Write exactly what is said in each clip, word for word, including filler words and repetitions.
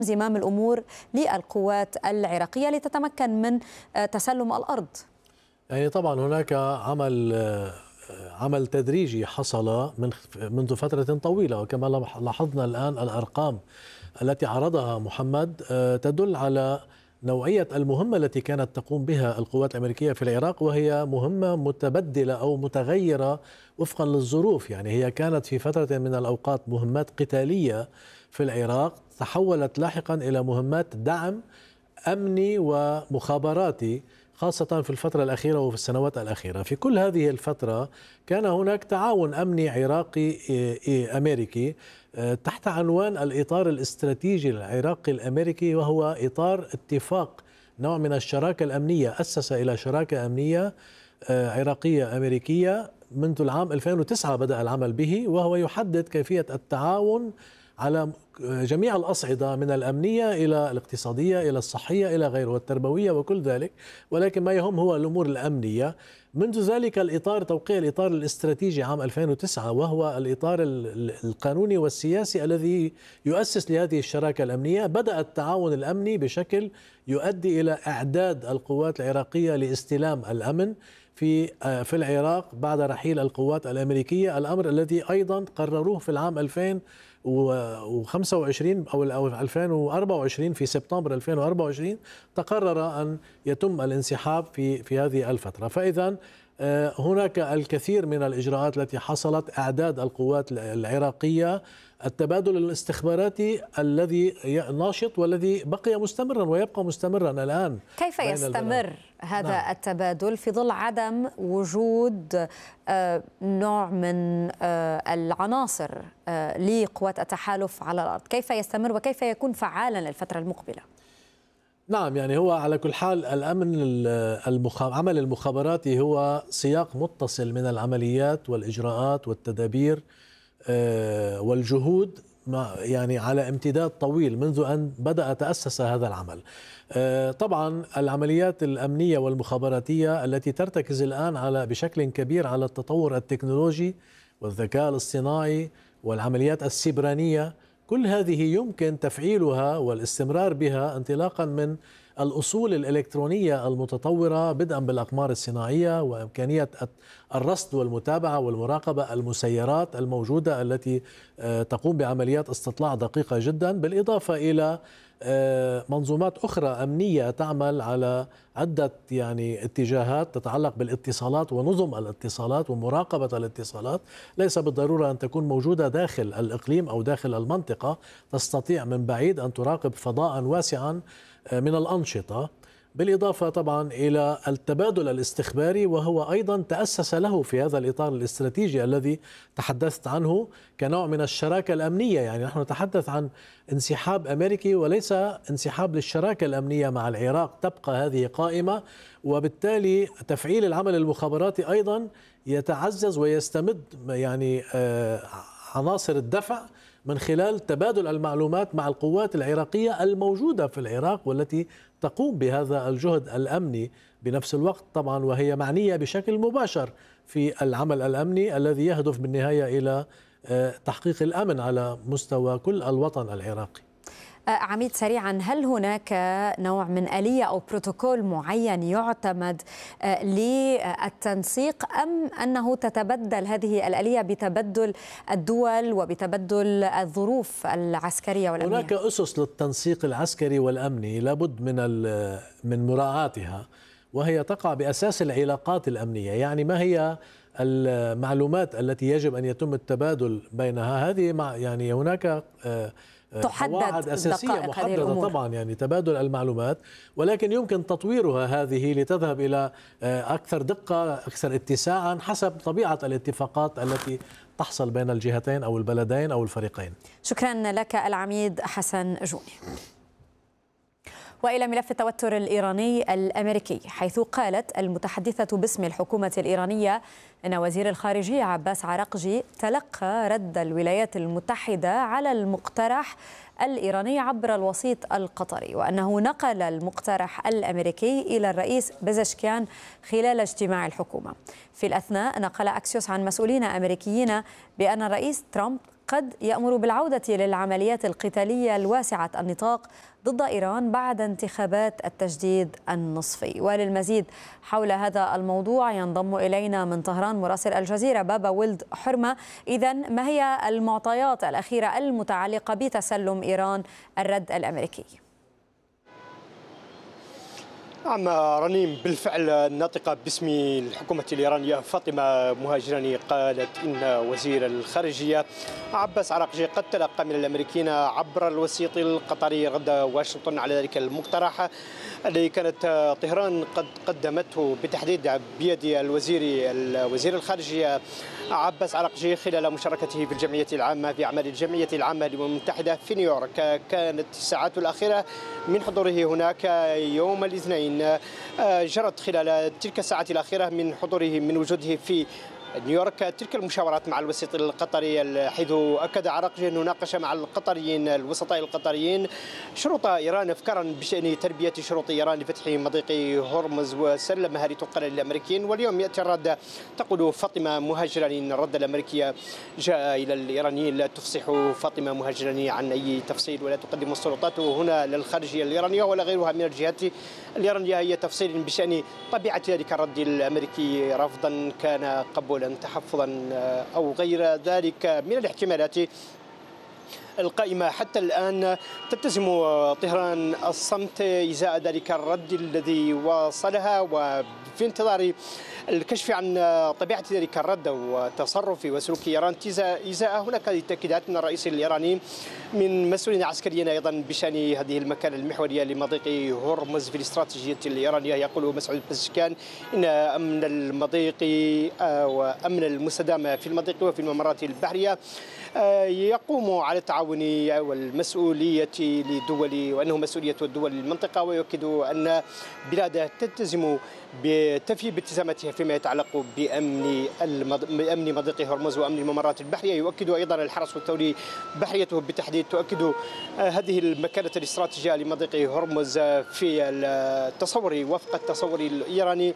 زمام الأمور للقوات العراقية لتتمكن من تسلم الأرض؟ يعني طبعا هناك عمل عمل تدريجي حصل من منذ فترة طويلة، وكما لاحظنا الآن الأرقام التي عرضها محمد تدل على نوعية المهمة التي كانت تقوم بها القوات الأمريكية في العراق، وهي مهمة متبدلة أو متغيرة وفقا للظروف. يعني هي كانت في فترة من الأوقات مهمات قتالية في العراق، تحولت لاحقا إلى مهمات دعم أمني ومخابراتي، خاصة في الفترة الأخيرة وفي السنوات الأخيرة. في كل هذه الفترة كان هناك تعاون أمني عراقي أمريكي تحت عنوان الإطار الاستراتيجي العراقي الأمريكي، وهو إطار اتفاق نوع من الشراكة الأمنية، أسس إلى شراكة أمنية عراقية أمريكية منذ العام ألفين وتسعة بدأ العمل به، وهو يحدد كيفية التعاون على جميع الأصعدة من الأمنية إلى الاقتصادية إلى الصحية إلى غيره والتربوية وكل ذلك، ولكن ما يهم هو الأمور الأمنية. منذ ذلك الإطار، توقيع الإطار الاستراتيجي عام ألفين وتسعة، وهو الإطار القانوني والسياسي الذي يؤسس لهذه الشراكة الأمنية، بدأ التعاون الأمني بشكل يؤدي إلى إعداد القوات العراقية لاستلام الأمن في في العراق بعد رحيل القوات الأمريكية، الأمر الذي أيضا قرروه في العام ألفين وخمسة وعشرين أو ألفين وأربعة وعشرين. في سبتمبر ألفين وأربعة وعشرين تقرر أن يتم الانسحاب في في هذه الفترة. فإذا هناك الكثير من الإجراءات التي حصلت، إعداد القوات العراقية، التبادل الاستخباراتي الذي ناشط والذي بقي مستمرا ويبقى مستمرا الآن. كيف يستمر هذا نعم. التبادل في ظل عدم وجود نوع من العناصر لقوات التحالف على الأرض؟ كيف يستمر وكيف يكون فعالا للفترة المقبلة؟ نعم، يعني هو على كل حال الأمن العمل المخابراتي هو سياق متصل من العمليات والإجراءات والتدابير والجهود، يعني على امتداد طويل منذ أن بدأ تأسس هذا العمل. طبعا العمليات الأمنية والمخابراتية التي ترتكز الآن على بشكل كبير على التطور التكنولوجي والذكاء الاصطناعي والعمليات السيبرانية، كل هذه يمكن تفعيلها والاستمرار بها انطلاقا من الأصول الإلكترونية المتطورة، بدءا بالأقمار الصناعية وإمكانية الرصد والمتابعة والمراقبة، المسيرات الموجودة التي تقوم بعمليات استطلاع دقيقة جدا، بالإضافة إلى منظومات أخرى أمنية تعمل على عدة يعني اتجاهات تتعلق بالاتصالات ونظم الاتصالات ومراقبة الاتصالات. ليس بالضرورة أن تكون موجودة داخل الإقليم أو داخل المنطقة، تستطيع من بعيد أن تراقب فضاء واسعا من الأنشطة، بالإضافة طبعا إلى التبادل الاستخباري، وهو أيضا تأسس له في هذا الإطار الاستراتيجي الذي تحدثت عنه كنوع من الشراكة الأمنية. يعني نحن نتحدث عن انسحاب أمريكي وليس انسحاب للشراكة الأمنية مع العراق، تبقى هذه قائمة، وبالتالي تفعيل العمل المخابراتي أيضا يتعزز ويستمد يعني عناصر الدفع من خلال تبادل المعلومات مع القوات العراقية الموجودة في العراق والتي تقوم بهذا الجهد الأمني بنفس الوقت طبعا، وهي معنية بشكل مباشر في العمل الأمني الذي يهدف بالنهاية إلى تحقيق الأمن على مستوى كل الوطن العراقي. عميد سريعا، هل هناك نوع من آلية أو بروتوكول معين يعتمد للتنسيق، أم أنه تتبدل هذه الآلية بتبدل الدول وبتبدل الظروف العسكرية والأمنية؟ هناك أسس للتنسيق العسكري والأمني لابد من من مراعاتها، وهي تقع بأساس العلاقات الأمنية. يعني ما هي المعلومات التي يجب أن يتم التبادل بينها؟ هذه يعني هناك تحدد أساسية محددة طبعا، يعني تبادل المعلومات، ولكن يمكن تطويرها هذه لتذهب إلى أكثر دقة أكثر اتساعا حسب طبيعة الاتفاقات التي تحصل بين الجهتين أو البلدين أو الفريقين. شكرا لك العميد حسن جوني. وإلى ملف التوتر الإيراني الأمريكي، حيث قالت المتحدثة باسم الحكومة الإيرانية أن وزير الخارجية عباس عراقجي تلقى رد الولايات المتحدة على المقترح الإيراني عبر الوسيط القطري، وأنه نقل المقترح الأمريكي إلى الرئيس بزشكيان خلال اجتماع الحكومة. في الأثناء نقل أكسيوس عن مسؤولين أمريكيين بأن الرئيس ترامب قد يأمر بالعودة للعمليات القتالية الواسعة النطاق ضد إيران بعد انتخابات التجديد النصفي. وللمزيد حول هذا الموضوع ينضم إلينا من طهران مراسل الجزيرة بابا ولد حرمة. إذن ما هي المعطيات الأخيرة المتعلقة بتسلم إيران الرد الأمريكي؟ نعم رنيم، بالفعل الناطقة باسم الحكومة الإيرانية فاطمة مهاجراني قالت إن وزير الخارجية عباس عراقجي قد تلقى من الأمريكيين عبر الوسيط القطري رد واشنطن على ذلك المقترح الذي كانت طهران قد قدمته بالتحديد بيد الوزير وزير الخارجية عباس عراقجي خلال مشاركته في الجمعية العامة في أعمال الجمعية العامة للأمم المتحدة في نيويورك. كانت الساعات الأخيرة من حضوره هناك يوم الاثنين جرت خلال تلك الساعات الأخيرة من حضوره من وجوده في نيويورك تلك المشاورات مع الوسيط القطري، حيث أكد عراقجي أنه ناقش مع القطريين الوسطاء القطريين شروط إيران أفكارا بشأن تربية شروط إيران لفتح مضيق هرمز وسلمها لتنقل للأمريكيين. واليوم يأتي الرد. تقول فاطمة مهاجراني أن الرد الأمريكي جاء إلى الإيرانيين. لا تفصح فاطمة مهاجراني عن أي تفصيل ولا تقدم السلطات هنا للخارجية الإيرانية ولا غيرها من الجهات الإيرانية أي تفصيل بشأن طبيعة ذلك الرد الأمريكي، رفضا كان قبولا تحفظا أو غير ذلك من الاحتمالات القائمة. حتى الآن تلتزم طهران الصمت إزاء ذلك الرد الذي وصلها، وفي انتظار الكشف عن طبيعة ذلك الرد وتصرف وسلوك إيران إزاء. هناك تأكيدات من الرئيس الإيراني من مسؤولين عسكريين أيضا بشأن هذه المكانة المحورية لمضيق هرمز في الاستراتيجية الإيرانية. يقول مسعود بزشكان إن أمن المضيق وأمن المستدامة في المضيق وفي الممرات البحرية يقوم على التعاون والمسؤولية لدول وأنه مسؤولية الدول المنطقة، ويؤكد أن بلاده تلتزم بتفي بالتزاماتها فيما يتعلق بأمن بأمن مضيق هرمز وأمن الممرات البحرية. يؤكد أيضا الحرس الثوري بحريته بالتحديد تؤكد هذه المكانة الاستراتيجية لمضيق هرمز في التصور وفق التصور الإيراني،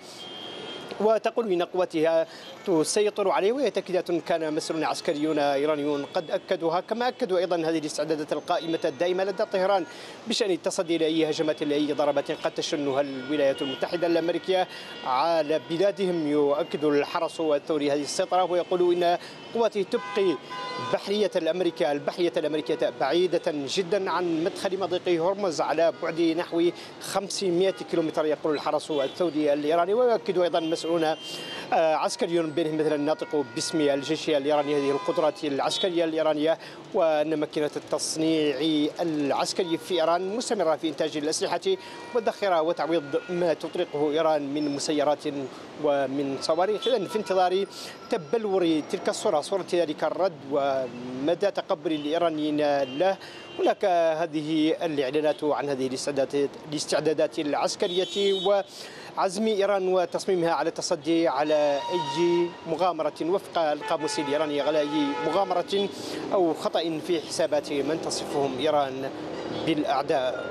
وتقول إن قواتها تسيطر عليه. وهي تأكيدات كان مسؤولون عسكريون إيرانيون قد أكدوها، كما أكدوا أيضا هذه الاستعدادات القائمة الدائمة لدى طهران بشأن التصدي لأي هجمات لأي ضربات قد تشنها الولايات المتحدة الأمريكية على بلادهم. يؤكد الحرس الثوري هذه السيطرة ويقولوا إن قواته تبقي بحرية الأمريكا البحرية الأمريكية بعيدة جدا عن مدخل مضيق هرمز على بعد نحو خمسمائة كيلومتر، يقول الحرس الثوري الإيراني. ويؤكد أيضا مسؤولون عسكريون بينهم مثلا الناطق باسم الجيش الإيراني هذه القدرات العسكرية الإيرانية، وأن ماكينة التصنيع العسكري في إيران مستمرة في إنتاج الأسلحة والذخيرة وتعويض ما تطلقه إيران من مسيرات ومن صواريخ. إذن في انتظار تبلور تلك الصورة صورة ذلك الرد ومدى تقبل الإيرانيين له. هناك هذه الإعلانات عن هذه الاستعدادات العسكرية وعزم إيران وتصميمها على التصدي على أي مغامرة وفق القاموس الإيراني، على أي مغامرة أو خطأ في حسابات من تصفهم إيران بالأعداء.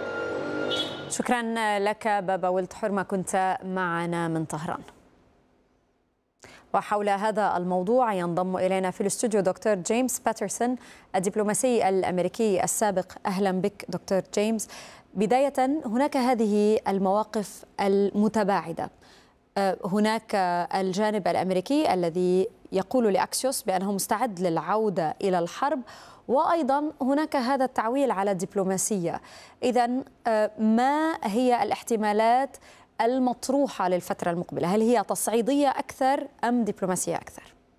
شكرا لك بابا ولد حرمة، كنت معنا من طهران. وحول هذا الموضوع ينضم إلينا في الاستوديو دكتور جيمس باترسون الدبلوماسي الأمريكي السابق. أهلا بك دكتور جيمس. بداية، هناك هذه المواقف المتباعدة، هناك الجانب الأمريكي الذي يقول لأكسيوس بأنه مستعد للعودة إلى الحرب، وأيضا هناك هذا التعويل على الدبلوماسية. إذن ما هي الاحتمالات المطروحة للفترة المقبلة؟ هل هي تصعيدية أكثر أم دبلوماسية أكثر؟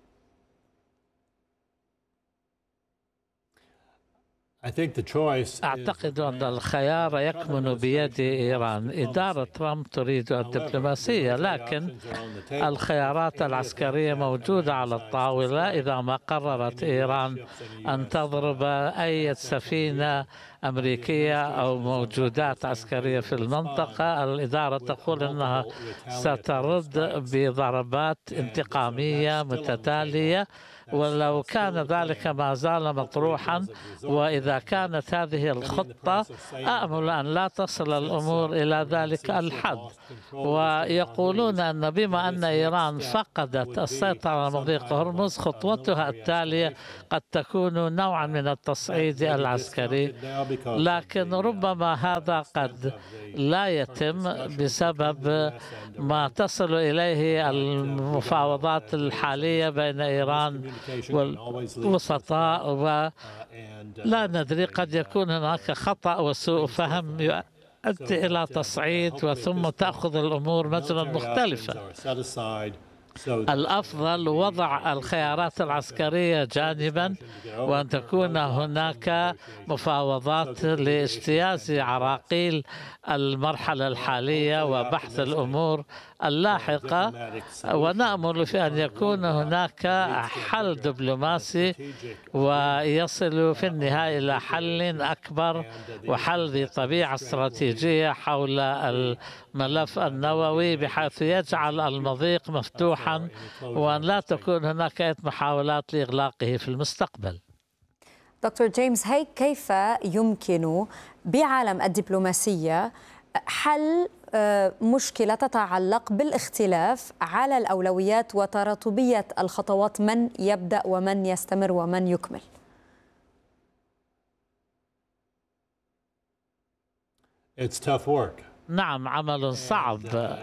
أعتقد أن الخيار يكمن بيد إيران. إدارة ترامب تريد الدبلوماسية، لكن الخيارات العسكرية موجودة على الطاولة. إذا ما قررت إيران أن تضرب أي سفينة أمريكية أو موجودات عسكرية في المنطقة، الإدارة تقول أنها سترد بضربات انتقامية متتالية ولو كان ذلك ما زال مطروحا، وإذا كانت هذه الخطة آمل أن لا تصل الأمور إلى ذلك الحد. ويقولون أن بما أن إيران فقدت السيطرة على مضيق هرمز، خطوتها التالية قد تكون نوعا من التصعيد العسكري، لكن ربما هذا قد لا يتم بسبب ما تصل إليه المفاوضات الحالية بين إيران والوسطاء، ولا ندري قد يكون هناك خطأ وسوء فهم يؤدي إلى تصعيد وثم تأخذ الأمور مجرا مختلفة. الأفضل وضع الخيارات العسكرية جانبا، وأن تكون هناك مفاوضات لاجتياز عراقيل المرحلة الحالية وبحث الأمور اللاحقة، ونأمل في أن يكون هناك حل دبلوماسي ويصل في النهاية إلى حل أكبر وحل ذي طبيعة استراتيجية حول الملف النووي، بحيث يجعل المضيق مفتوحا وأن لا تكون هناك أي محاولات لإغلاقه في المستقبل. دكتور جيمس، هي كيف يمكن بعالم الدبلوماسية حل مشكلة تتعلق بالاختلاف على الأولويات وتراتبية الخطوات، من يبدأ ومن يستمر ومن يكمل؟ It's tough work. نعم، عمل صعب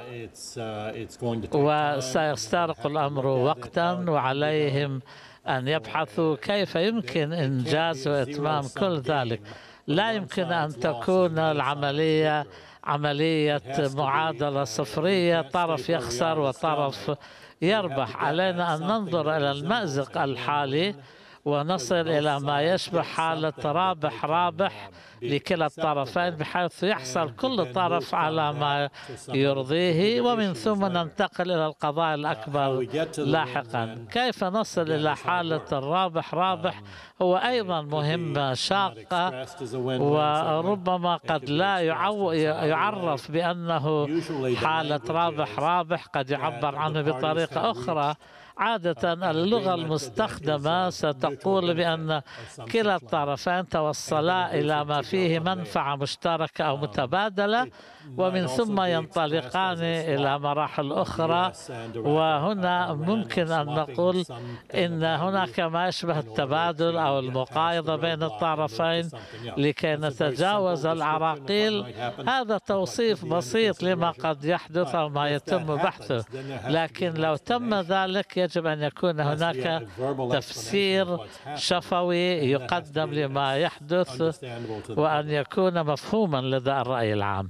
وسيستغرق الأمر وقتا، وعليهم أن يبحثوا كيف يمكن إنجاز وإتمام كل ذلك. لا يمكن أن تكون العملية عملية معادلة صفرية، طرف يخسر وطرف يربح. علينا أن ننظر إلى المأزق الحالي ونصل إلى ما يشبه حالة رابح رابح لكلا الطرفين، بحيث يحصل كل طرف على ما يرضيه، ومن ثم ننتقل إلى القضاء الأكبر لاحقا. كيف نصل إلى حالة الرابح رابح هو أيضا مهمة شاقة، وربما قد لا يعرف بأنه حالة رابح رابح، قد يعبر عنه بطريقة أخرى. عادة اللغة المستخدمة ستقول بأن كلا الطرفين توصلا إلى ما فيه منفعة مشتركة أو متبادلة، ومن ثم ينطلقان إلى مراحل أخرى. وهنا ممكن أن نقول إن هناك ما يشبه التبادل أو المقايضة بين الطرفين لكي نتجاوز العراقيل. هذا توصيف بسيط لما قد يحدث أو ما يتم بحثه، لكن لو تم ذلك يجب أن يكون هناك تفسير شفوي يقدم لما يحدث، وأن يكون مفهوما لدى الرأي العام.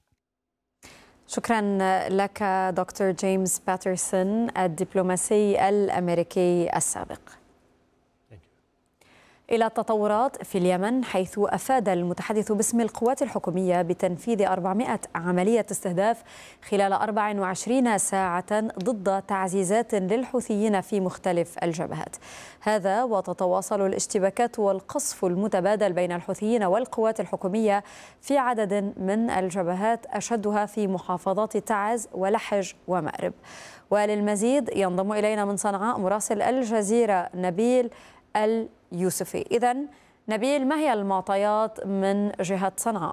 شكرا لك دكتور جيمس باترسون الدبلوماسي الأمريكي السابق. إلى التطورات في اليمن، حيث أفاد المتحدث باسم القوات الحكومية بتنفيذ أربعمائة عملية استهداف خلال أربع وعشرين ساعة ضد تعزيزات للحوثيين في مختلف الجبهات. هذا وتتواصل الاشتباكات والقصف المتبادل بين الحوثيين والقوات الحكومية في عدد من الجبهات، أشدها في محافظات تعز ولحج ومأرب. وللمزيد ينضم إلينا من صنعاء مراسل الجزيرة نبيل اليوسفي. إذن نبيل، ما هي المعطيات من جهة صنعاء؟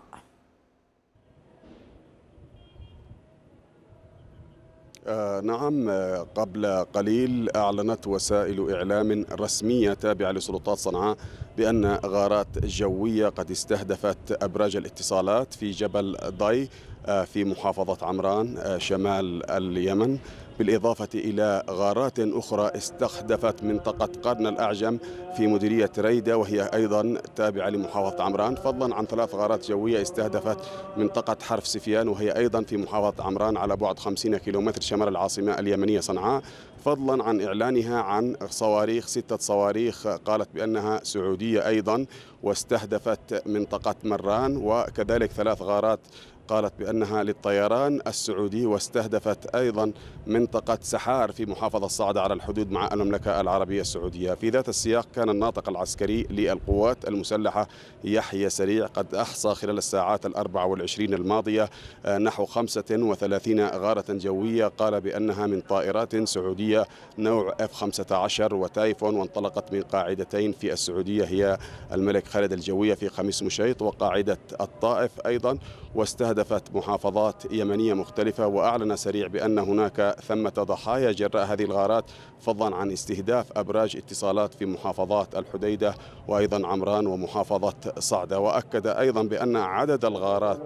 آه نعم، قبل قليل أعلنت وسائل إعلام رسمية تابعة لسلطات صنعاء بأن غارات جوية قد استهدفت أبراج الاتصالات في جبل ضي آه في محافظة عمران آه شمال اليمن، بالإضافة إلى غارات أخرى استهدفت منطقة قرن الأعجم في مديرية ريدة وهي أيضا تابعة لمحافظة عمران، فضلا عن ثلاث غارات جوية استهدفت منطقة حرف سفيان وهي أيضا في محافظة عمران على بعد خمسين كيلومتر شمال العاصمة اليمنية صنعاء، فضلا عن إعلانها عن صواريخ ستة صواريخ قالت بأنها سعودية أيضا واستهدفت منطقة مران، وكذلك ثلاث غارات قالت بأنها للطيران السعودي، واستهدفت أيضا منطقة سحار في محافظة صعدة على الحدود مع المملكة العربية السعودية. في ذات السياق كان الناطق العسكري للقوات المسلحة يحيى سريع قد أحصى خلال الساعات الأربع والعشرين الماضية نحو خمسة وثلاثين غارة جوية قال بأنها من طائرات سعودية نوع إف خمسة عشر وتايفون، وانطلقت من قاعدتين في السعودية هي الملك خالد الجوية في خميس مشيط وقاعدة الطائف أيضا، واستهدفت محافظات يمنية مختلفة. وأعلن سريع بأن هناك ثمة ضحايا جراء هذه الغارات، فضلا عن استهداف أبراج اتصالات في محافظات الحديدة وأيضا عمران ومحافظة صعدة. وأكد أيضا بأن عدد الغارات